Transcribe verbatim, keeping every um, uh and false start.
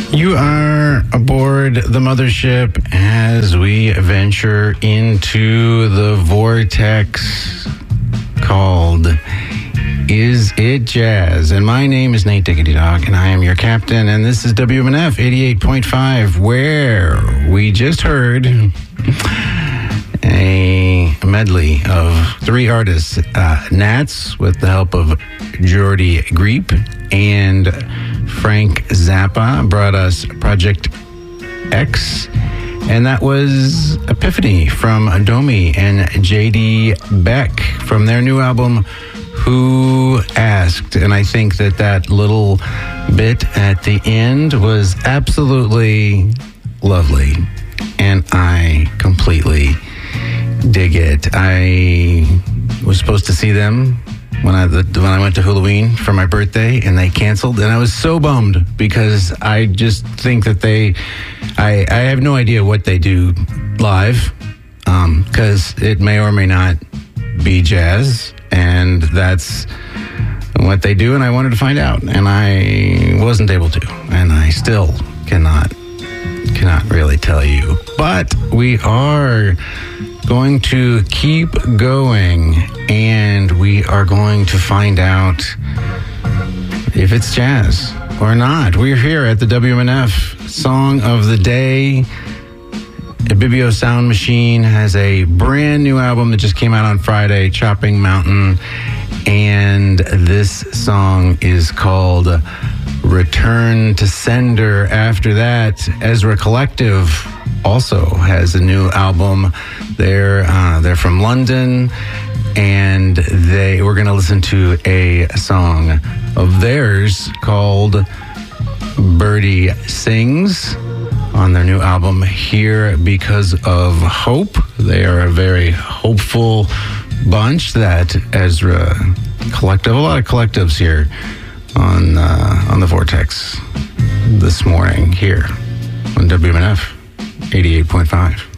You are aboard the mothership as we venture into the vortex called Is It Jazz? And my name is Nate Diggity Dog, and I am your captain, and this is W M N F eighty-eight point five, where we just heard a medley of three artists, uh, Nats, with the help of Jordy Greep, and Frank Zappa brought us Project X, and that was Epiphany from Domi and J D Beck from their new album, Who Asked? And I think that that little bit at the end was absolutely lovely, and I completely dig it. I was supposed to see them when I when I went to Halloween for my birthday, and they canceled, and I was so bummed because I just think that they, I I have no idea what they do live, um, because it may or may not be jazz, and that's what they do, and I wanted to find out, and I wasn't able to, and I still cannot cannot really tell you, but we are going to keep going, and we are going to find out if it's jazz or not. We're here at the W M N F Song of the Day. Ibibio Sound Machine has a brand new album that just came out on Friday, Chopping Mountain, and this song is called Return to Sender. After that, Ezra Collective also has a new album. They're uh, they're from London, and they we're going to listen to a song of theirs called Birdie Sings on their new album, Here Because of Hope. They are a very hopeful bunch, that Ezra Collective. A lot of collectives here on uh, on the Vortex this morning here on W M N F eighty-eight point five.